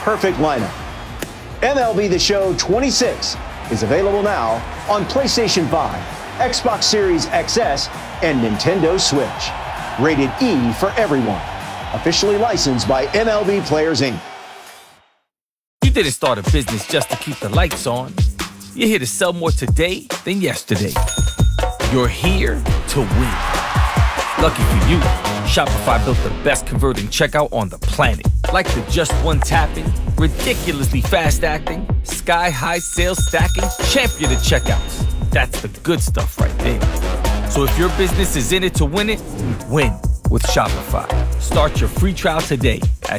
perfect lineup. MLB The Show 26 is available now on PlayStation 5, Xbox Series XS, and Nintendo Switch. Rated E for everyone. Officially licensed by MLB Players, Inc. You didn't start a business just to keep the lights on. You're here to sell more today than yesterday. You're here to win. Lucky for you, Shopify built the best converting checkout on the planet. Like the just one tapping, ridiculously fast acting, sky-high sales stacking, champion of checkouts. That's the good stuff right there. So if your business is in it to win it, win with Shopify. Start your free trial today at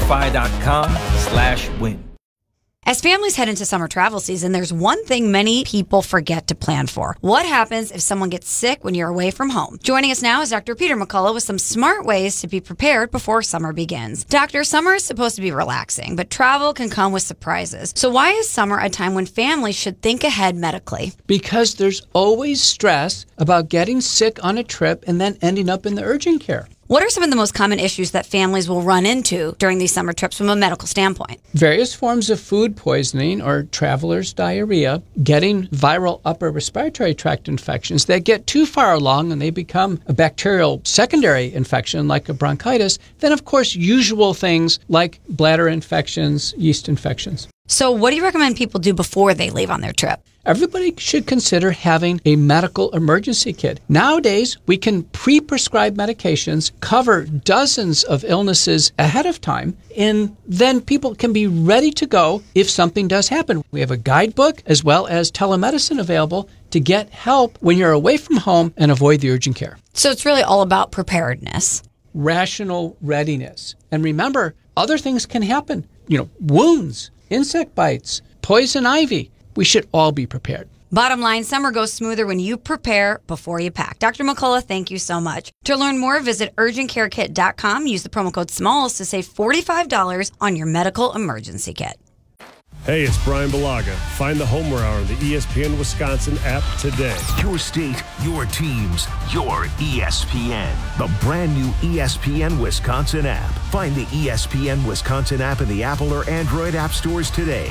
shopify.com/win. As families head into summer travel season, there's one thing many people forget to plan for. What happens if someone gets sick when you're away from home? Joining us now is Dr. Peter McCullough with some smart ways to be prepared before summer begins. Doctor, summer is supposed to be relaxing, but travel can come with surprises. So why is summer a time when families should think ahead medically? Because there's always stress about getting sick on a trip and then ending up in the urgent care. What are some of the most common issues that families will run into during these summer trips from a medical standpoint? Various forms of food poisoning or traveler's diarrhea, getting viral upper respiratory tract infections that get too far along and they become a bacterial secondary infection like a bronchitis, then of course usual things like bladder infections, yeast infections. So what do you recommend people do before they leave on their trip? Everybody should consider having a medical emergency kit. Nowadays, we can pre-prescribe medications, cover dozens of illnesses ahead of time, and then people can be ready to go if something does happen. We have a guidebook as well as telemedicine available to get help when you're away from home and avoid the urgent care. So it's really all about preparedness. Rational readiness. And remember, other things can happen. Wounds, insect bites, poison ivy. We should all be prepared. Bottom line, summer goes smoother when you prepare before you pack. Dr. McCullough, thank you so much. To learn more, visit urgentcarekit.com. Use the promo code SMALLS to save $45 on your medical emergency kit. Hey, it's Brian Balaga. Find the Homer Hour on the ESPN Wisconsin app today. Your state, your teams, your ESPN. The brand new ESPN Wisconsin app. Find the ESPN Wisconsin app in the Apple or Android app stores today.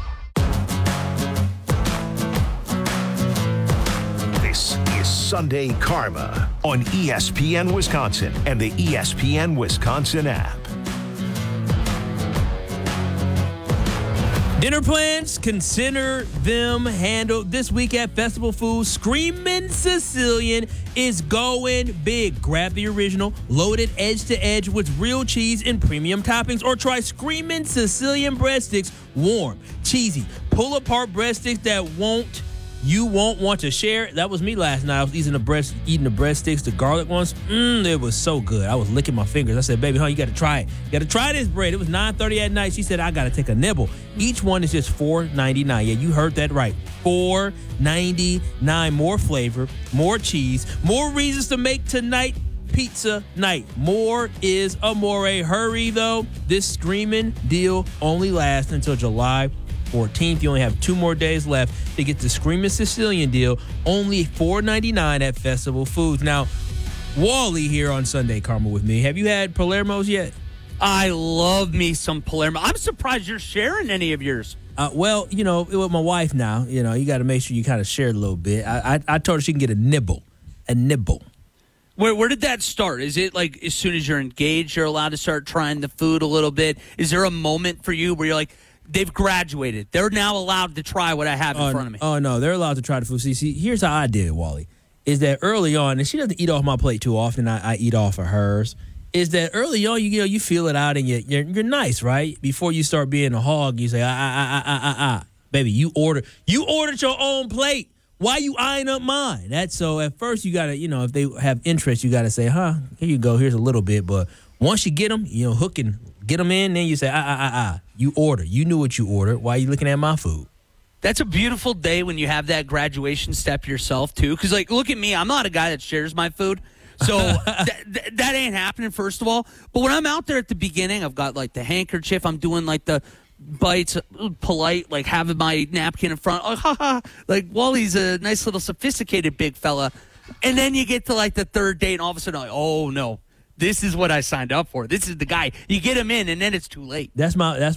This is Sunday Karma on ESPN Wisconsin and the ESPN Wisconsin app. Dinner plans, consider them handled. This week at Festival Foods, Screamin' Sicilian is going big. Grab the original, loaded edge to edge with real cheese and premium toppings, or try Screamin' Sicilian breadsticks, warm, cheesy, pull apart breadsticks that you won't want to share. That was me last night. I was eating the breadsticks, the garlic ones. It was so good. I was licking my fingers. I said, baby, you got to try it. You got to try this bread. It was 9:30 at night. She said, I got to take a nibble. Each one is just $4.99. Yeah, you heard that right. $4.99. More flavor, more cheese, more reasons to make tonight pizza night. More is amore. Hurry, though. This screaming deal only lasts until July 14th. You only have 2 more days left to get the Screamin' Sicilian deal. Only $4.99 at Festival Foods. Now, Wally here on Sunday Karma with me. Have you had Palermo's yet? I love me some Palermo. I'm surprised you're sharing any of yours. Well, with my wife now, you got to make sure you kind of share a little bit. I told her she can get a nibble. A nibble. Where did that start? Is it like as soon as you're engaged, you're allowed to start trying the food a little bit? Is there a moment for you where you're like, they've graduated, they're now allowed to try what I have in front of me? Oh, no, they're allowed to try the food. See, here's how I did it, Wally, is that early on, and she doesn't eat off my plate too often, I eat off of hers, is that early on, you feel it out and you're nice, right? Before you start being a hog, you say, baby, you ordered your own plate. Why you eyeing up mine? That's so at first you got to, if they have interest, you got to say, here you go, here's a little bit. But once you get them, hook and get them in, then you say, you order. You knew what you ordered. Why are you looking at my food? That's a beautiful day when you have that graduation step yourself, too. Because, look at me. I'm not a guy that shares my food. So that ain't happening, first of all. But when I'm out there at the beginning, I've got, the handkerchief. I'm doing, the bites, polite, having my napkin in front. Wally's a nice little sophisticated big fella. And then you get to, the third date, and all of a sudden, oh, no. This is what I signed up for. This is the guy. You get him in, and then it's too late. That's my